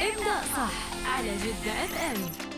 ابدأ صح على جدة اف ام.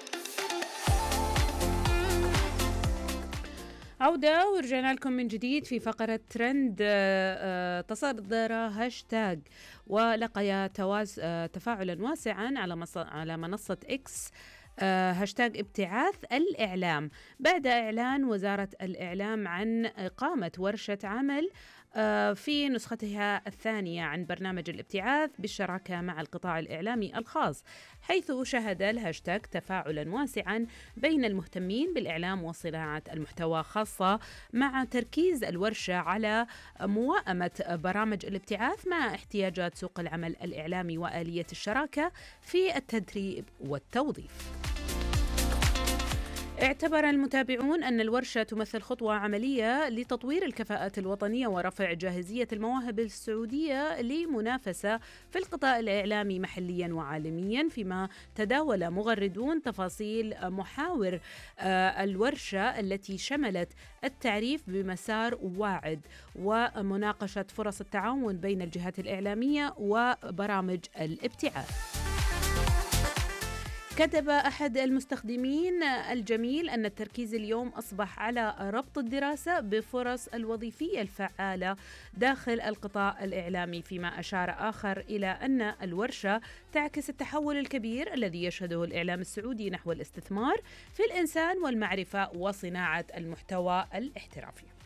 عودة ورجعنا لكم من جديد في فقرة ترند. تصدر هاشتاج ولقي تفاعلا واسعا على منصة إكس، هاشتاج ابتعاث الإعلام، بعد إعلان وزارة الإعلام عن إقامة ورشة عمل في نسختها الثانية عن برنامج الابتعاث بالشراكة مع القطاع الإعلامي الخاص، حيث شهد الهاشتاج تفاعلا واسعا بين المهتمين بالإعلام وصناعة المحتوى، خاصة مع تركيز الورشة على موائمة برامج الابتعاث مع احتياجات سوق العمل الإعلامي وآلية الشراكة في التدريب والتوظيف. اعتبر المتابعون أن الورشة تمثل خطوة عملية لتطوير الكفاءات الوطنية ورفع جاهزية المواهب السعودية لمنافسة في القطاع الإعلامي محليا وعالميا، فيما تداول مغردون تفاصيل محاور الورشة التي شملت التعريف بمسار واعد ومناقشة فرص التعاون بين الجهات الإعلامية وبرامج الابتعاث. كتب أحد المستخدمين الجميل أن التركيز اليوم أصبح على ربط الدراسة بفرص الوظيفية الفعالة داخل القطاع الإعلامي، فيما أشار آخر إلى أن الورشة تعكس التحول الكبير الذي يشهده الإعلام السعودي نحو الاستثمار في الإنسان والمعرفة وصناعة المحتوى الاحترافي.